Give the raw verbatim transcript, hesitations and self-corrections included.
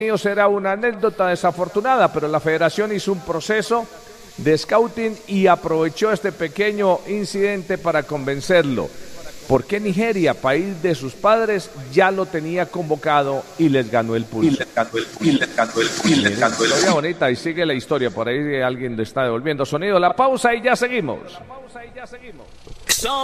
Será una anécdota desafortunada, pero la federación hizo un proceso de scouting y aprovechó este pequeño incidente para convencerlo. Porque Nigeria, país de sus padres, ya lo tenía convocado y les ganó el pulso. Y les ganó el pulso. Y les ganó el pulso. Y les ganó el Historia bonita y sigue la historia. Por ahí alguien le está devolviendo sonido. La pausa y ya seguimos.